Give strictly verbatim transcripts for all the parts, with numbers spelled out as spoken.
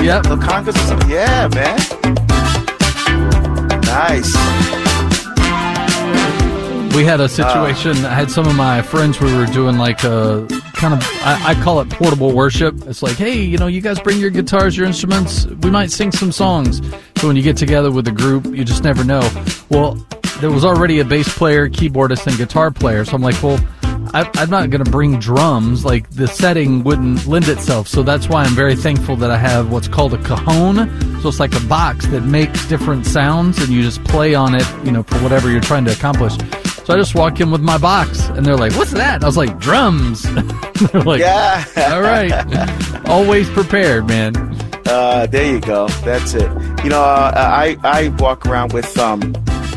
Yep. The congas or something. Yeah, man. Nice. We had a situation, uh, I had some of my friends, we were doing like a kind of, I, I call it portable worship. It's like, hey, you know, you guys bring your guitars, your instruments, we might sing some songs. So when you get together with a group, you just never know. Well, there was already a bass player, keyboardist, and guitar player. So I'm like, well, I, I'm not going to bring drums. Like, the setting wouldn't lend itself. So that's why I'm very thankful that I have what's called a cajon. So it's like a box that makes different sounds, and you just play on it, you know, for whatever you're trying to accomplish. So I just walk in with my box, and they're like, what's that? And I was like, drums. They're like, yeah. All right. Always prepared, man. Uh, there you go. That's it. You know, uh, I, I walk around with, um,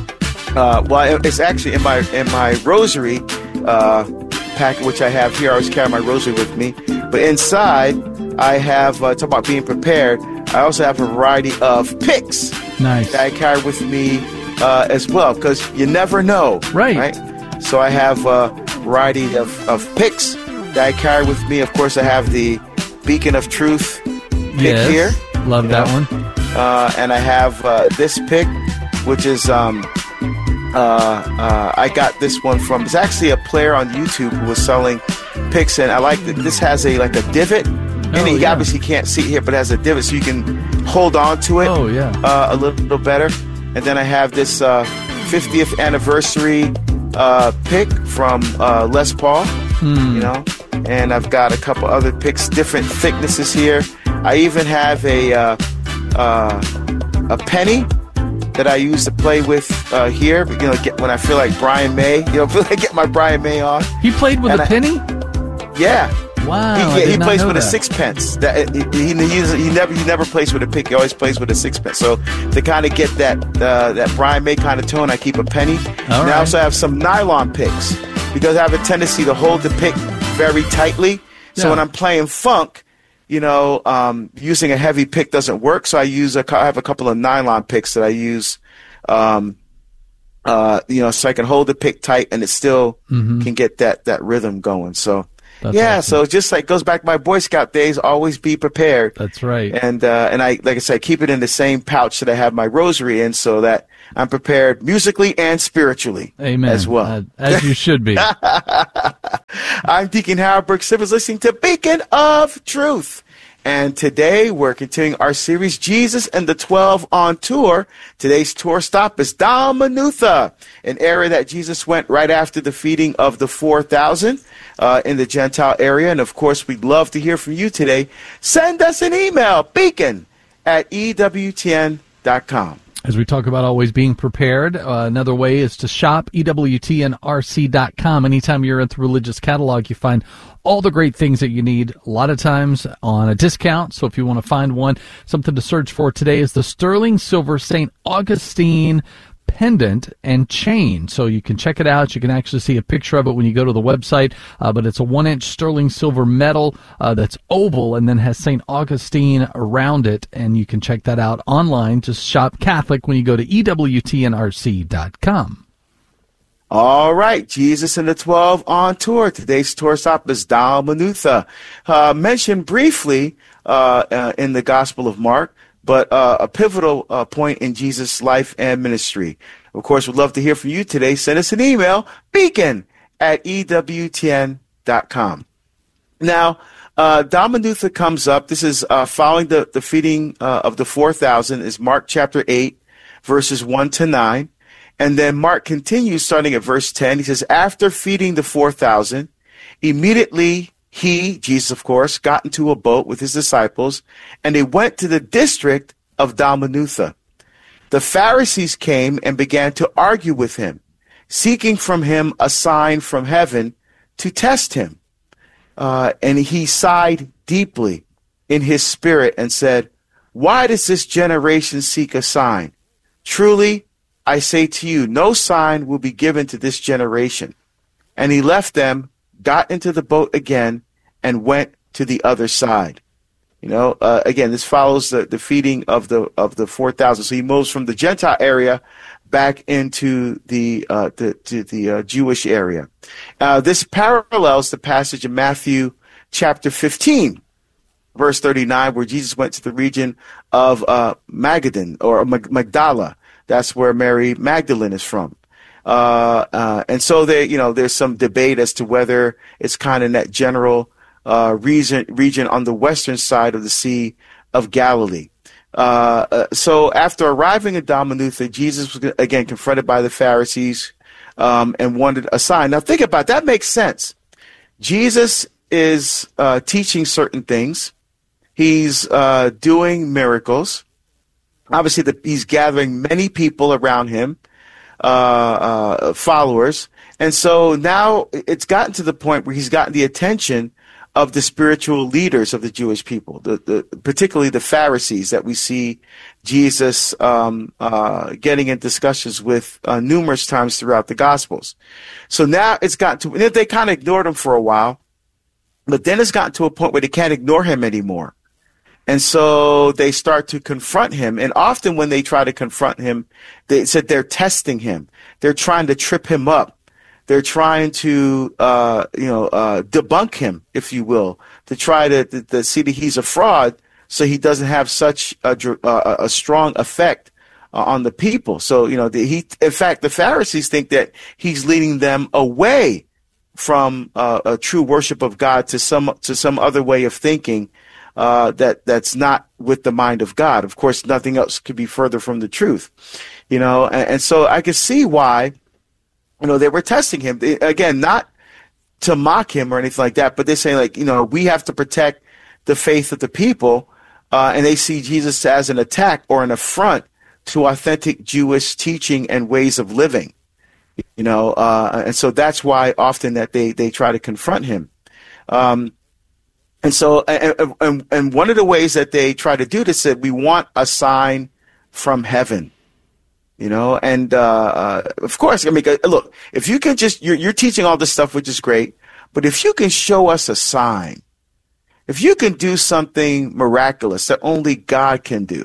uh, well, it's actually in my, in my rosary, uh, packet, which I have here. I always carry my rosary with me. But inside, I have, uh, talk about being prepared, I also have a variety of picks. Nice. That I carry with me uh, as well, because you never know. Right. Right. So I have a variety of, of picks that I carry with me. Of course, I have the Beacon of Truth pick yes. here. Love that know? one. Uh, and I have uh, this pick, which is... Um, Uh, uh, I got this one from, it's actually a player on YouTube who was selling picks, and I like that this has a like a divot, and oh, you yeah. obviously can't see it here, but it has a divot so you can hold on to it oh, yeah. uh, a little, little better. And then I have this uh, fiftieth anniversary uh, pick from uh, Les Paul, mm. you know, and I've got a couple other picks, different thicknesses here. I even have a uh, uh, a penny that I use to play with uh, here, you know, get, when I feel like Brian May, you know, feel like get my Brian May on. He played with and a I, penny? Yeah. Wow. He, yeah, I did he not plays know with that. a sixpence. That he, he, he never he never plays with a pick. He always plays with a sixpence. So to kind of get that uh, that Brian May kind of tone, I keep a penny. All and right. I also have some nylon picks because I have a tendency to hold the pick very tightly. So Yeah. when I'm playing funk, you know, um, using a heavy pick doesn't work. So I use a, I have a couple of nylon picks that I use. Um, uh, you know, so I can hold the pick tight and it still mm-hmm. can get that, that rhythm going. So, That's yeah, awesome. so just like goes back to my Boy Scout days, always be prepared. That's right. And, uh, and I, like I said, keep it in the same pouch that I have my rosary in so that I'm prepared musically and spiritually. Amen. As well. Uh, as you should be. I'm Deacon Harold Brooks Simmons listening to Beacon of Truth. And today we're continuing our series, Jesus and the Twelve on Tour. Today's tour stop is Dalmanutha, an area that Jesus went right after the feeding of the four thousand uh, in the Gentile area. And, of course, we'd love to hear from you today. Send us an email, beacon at E W T N dot com. As we talk about always being prepared, uh, another way is to shop E W T N R C dot com. Anytime you're at the religious catalog, you find all the great things that you need, a lot of times on a discount. So if you want to find one, something to search for today is the Sterling Silver Saint Augustine pendant and chain. So you can check it out. You can actually see a picture of it when you go to the website. Uh, but it's a one-inch sterling silver metal uh, that's oval and then has Saint Augustine around it. And you can check that out online. Just shop Catholic when you go to E W T N R C dot com. All right, Jesus and the Twelve on tour. Today's tour stop is Dalmanutha. Uh, mentioned briefly uh, uh, in the Gospel of Mark, but uh, a pivotal uh, point in Jesus' life and ministry. Of course, we'd love to hear from you today. Send us an email, beacon at E W T N dot com. Now, uh, Dalmanutha comes up. This is uh, following the, the feeding uh, of the four thousand, is Mark chapter eight, verses one to nine. And then Mark continues starting at verse ten. He says, after feeding the four thousand, immediately he, Jesus of course, got into a boat with his disciples, and they went to the district of Dalmanutha. The Pharisees came and began to argue with him, seeking from him a sign from heaven to test him. Uh, and he sighed deeply in his spirit and said, why does this generation seek a sign? Truly, I say to you, no sign will be given to this generation. And he left them, got into the boat again, and went to the other side. You know, uh, again, this follows the, the feeding of the of the four thousand. So he moves from the Gentile area back into the uh, the to the uh, Jewish area. Uh, this parallels the passage in Matthew chapter fifteen, verse thirty-nine, where Jesus went to the region of uh, Magadan or Magdala. That's where Mary Magdalene is from. Uh, uh, and so they, you know, there's some debate as to whether it's kind of in that general uh, region, region on the western side of the Sea of Galilee. Uh, uh, so after arriving at Dalmanutha, Jesus was again confronted by the Pharisees um, and wanted a sign. Now think about it. That makes sense. Jesus is uh, teaching certain things. He's uh, doing miracles. Obviously, the, he's gathering many people around him, uh, uh, followers. And so now it's gotten to the point where he's gotten the attention of the spiritual leaders of the Jewish people, the, the, particularly the Pharisees that we see Jesus um, uh, getting in discussions with uh, numerous times throughout the Gospels. So now it's gotten to, they kind of ignored him for a while, but then it's gotten to a point where they can't ignore him anymore. And so they start to confront him. And often when they try to confront him, they said they're testing him. They're trying to trip him up. They're trying to, uh, you know, uh, debunk him, if you will, to try to, to, to see that he's a fraud so he doesn't have such a, a, a strong effect uh, on the people. So, you know, the, he, in fact, the Pharisees think that he's leading them away from uh, a true worship of God to some to some other way of thinking uh, that that's not with the mind of God. Of course, nothing else could be further from the truth, you know. And, and so I can see why, you know, they were testing him. They, again, not to mock him or anything like that, but they're saying, like, you know, we have to protect the faith of the people, uh, and they see Jesus as an attack or an affront to authentic Jewish teaching and ways of living. You know, uh, and so that's why often that they, they try to confront him. Um, and so, and, and, and one of the ways that they try to do this is we want a sign from heaven, you know, and, uh, uh, of course, I mean, look, if you can just, you're, you're teaching all this stuff, which is great, but if you can show us a sign, if you can do something miraculous that only God can do,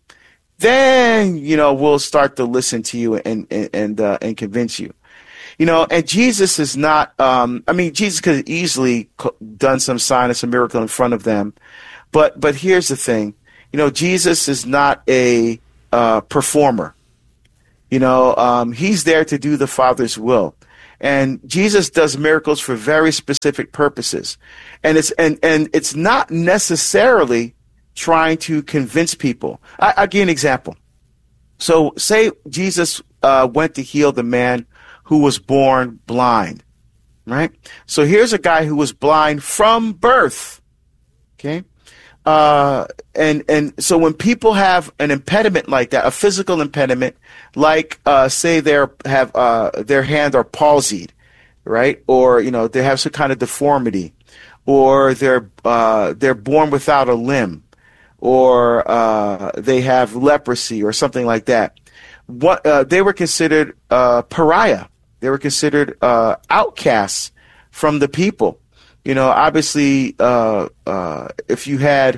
then, you know, we'll start to listen to you and, and, and, uh, and convince you, you know, and Jesus is not, um, I mean, Jesus could have easily done some sign or some miracle in front of them. But, but here's the thing, you know, Jesus is not a, uh, performer, you know, um, he's there to do the Father's will. And Jesus does miracles for very specific purposes. And it's, and, and it's not necessarily trying to convince people. I, I'll give you an example. So say Jesus uh, went to heal the man who was born blind, right? So here's a guy who was blind from birth, okay? Uh, and, and so when people have an impediment like that, a physical impediment, like uh, say they have uh, their hand are palsied, right? Or, you know, they have some kind of deformity, or they're uh, they're born without a limb, or uh, they have leprosy or something like that. What uh, they were considered uh, pariah. They were considered uh, outcasts from the people. You know, obviously, uh, uh, if you had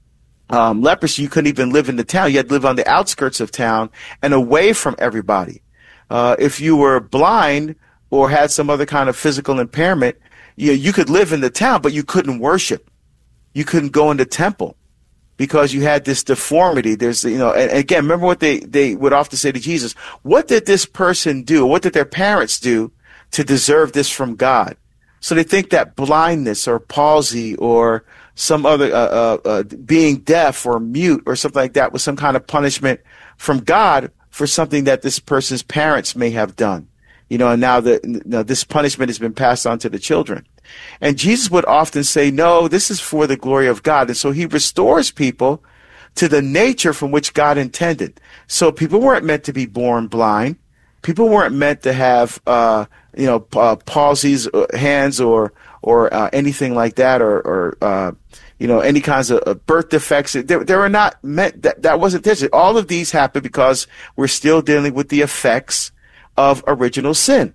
um, leprosy, you couldn't even live in the town. You had to live on the outskirts of town and away from everybody. Uh, if you were blind or had some other kind of physical impairment, you, you could live in the town, but you couldn't worship. You couldn't go in the temple, because you had this deformity. There's, you know, and again, remember what they, they would often say to Jesus, what did this person do? What did their parents do to deserve this from God? So they think that blindness or palsy or some other, uh, uh, uh, being deaf or mute or something like that was some kind of punishment from God for something that this person's parents may have done. You know, and now that, you know, this punishment has been passed on to the children. And Jesus would often say, no, this is for the glory of God. And so he restores people to the nature from which God intended. So people weren't meant to be born blind. People weren't meant to have, uh, you know, uh, palsies, uh, hands, or or uh, anything like that, or, or uh, you know, any kinds of uh, birth defects. They, they were not meant. That that wasn't this. All of these happen because we're still dealing with the effects of original sin.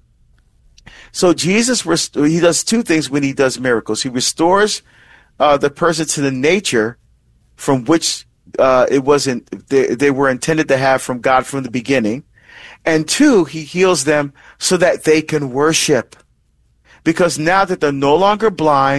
So Jesus, rest- he does two things when he does miracles. He restores uh, the person to the nature from which uh, it wasn't. They, they were intended to have from God from the beginning. And two, he heals them so that they can worship. Because now that they're no longer blind,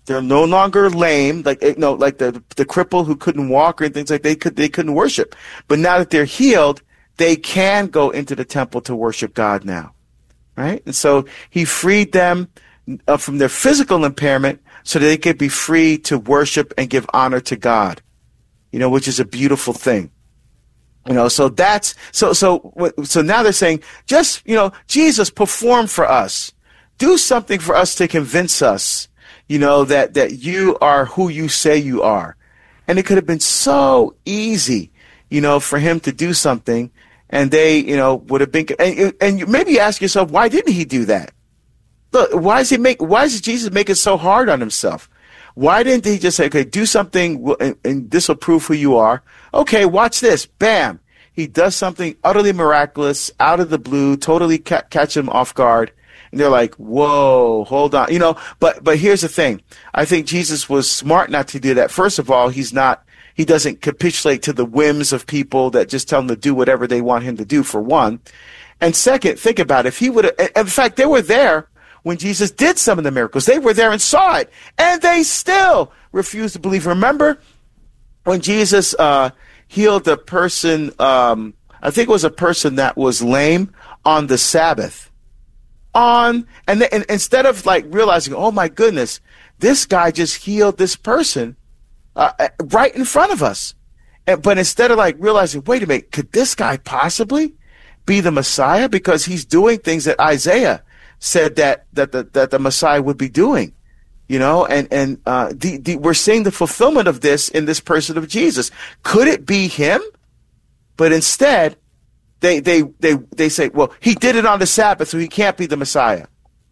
They're no longer lame, like you know, like the the cripple who couldn't walk or things like they could they couldn't worship. But now that they're healed, they can go into the temple to worship God now, right? And so he freed them uh, from their physical impairment so that they could be free to worship and give honor to God, you know, which is a beautiful thing. You know, so that's so so so now they're saying, just, you know, Jesus, perform for us. Do something for us to convince us, you know, that, that you are who you say you are. And it could have been so easy, you know, for him to do something, and they, you know, would have been, and, and you maybe ask yourself, why didn't he do that? Look, why is he make, why does Jesus make it so hard on himself? Why didn't he just say, okay, do something and, and this will prove who you are? Okay, watch this. Bam. He does something utterly miraculous, out of the blue, totally ca- catch him off guard. And they're like, whoa, hold on. You know, but, but here's the thing. I think Jesus was smart not to do that. First of all, he's not, he doesn't capitulate to the whims of people that just tell him to do whatever they want him to do, for one. And second, think about it. If he would have, in fact, they were there when Jesus did some of the miracles. They were there and saw it, and they still refused to believe. Remember when Jesus, uh, healed a person, um, I think it was a person that was lame on the Sabbath. On and, and instead of like realizing, oh my goodness, this guy just healed this person uh, right in front of us. And, but instead of like realizing, wait a minute, could this guy possibly be the Messiah? Because he's doing things that Isaiah said that that the, that the Messiah would be doing, you know. And and uh, the, the, we're seeing the fulfillment of this in this person of Jesus. Could it be him? But instead, They, they, they, they say, well, he did it on the Sabbath, so he can't be the Messiah.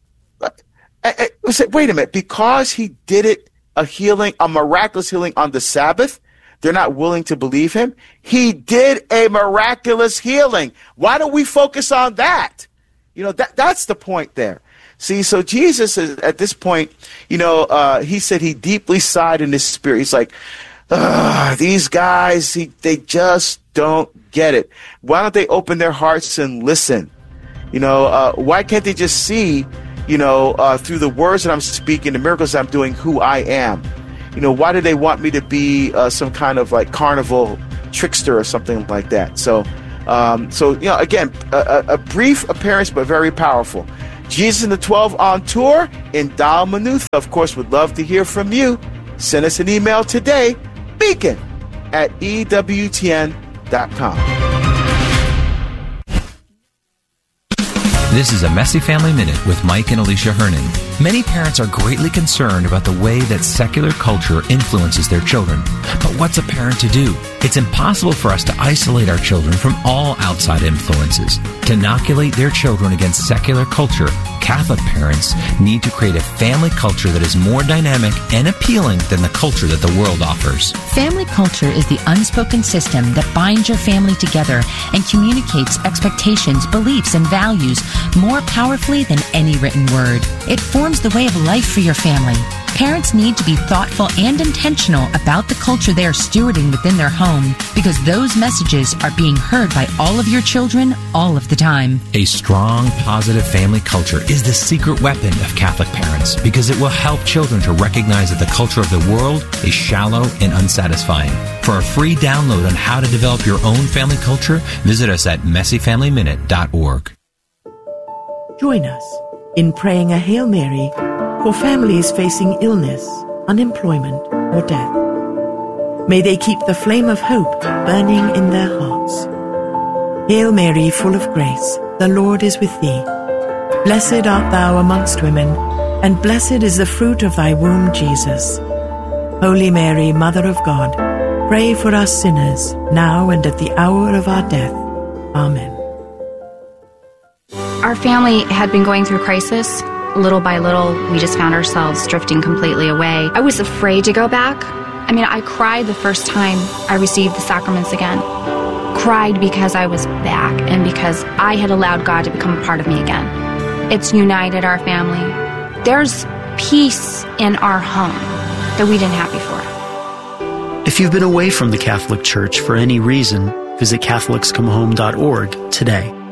I, I said, wait a minute, because he did it, a healing, a miraculous healing on the Sabbath, they're not willing to believe him? He did a miraculous healing. Why don't we focus on that? You know, that, that's the point there. See, so Jesus is, at this point, you know, uh, he said he deeply sighed in his spirit. He's like, ugh, these guys, he, they just don't get it. Why don't they open their hearts and listen? You know, uh, why can't they just see, you know, uh, through the words that I'm speaking, the miracles that I'm doing, who I am? You know, why do they want me to be uh, some kind of like carnival trickster or something like that? So, um, so you know, again, a, a brief appearance, but very powerful. Jesus and the twelve on tour in Dalmanutha. Of course, would love to hear from you. Send us an email today, beacon at E W T N dot com. This is a Messy Family Minute with Mike and Alicia Hernon. Many parents are greatly concerned about the way that secular culture influences their children. But what's a parent to do? It's impossible for us to isolate our children from all outside influences. To inoculate their children against secular culture, Catholic parents need to create a family culture that is more dynamic and appealing than the culture that the world offers. Family culture is the unspoken system that binds your family together and communicates expectations, beliefs, and values more powerfully than any written word. It forms the way of life for your family. Parents need to be thoughtful and intentional about the culture they are stewarding within their home, because those messages are being heard by all of your children all of the time. A strong, positive family culture is the secret weapon of Catholic parents, because it will help children to recognize that the culture of the world is shallow and unsatisfying. For a free download on how to develop your own family culture, visit us at messy family minute dot org. Join us in praying a Hail Mary for families facing illness, unemployment, or death. May they keep the flame of hope burning in their hearts. Hail Mary, full of grace, the Lord is with thee. Blessed art thou amongst women, and blessed is the fruit of thy womb, Jesus. Holy Mary, Mother of God, pray for us sinners, now and at the hour of our death. Amen. Our family had been going through crisis. Little by little, we just found ourselves drifting completely away. I was afraid to go back. I mean, I cried the first time I received the sacraments again. Cried because I was back and because I had allowed God to become a part of me again. It's united our family. There's peace in our home that we didn't have before. If you've been away from the Catholic Church for any reason, visit Catholics Come Home dot org today.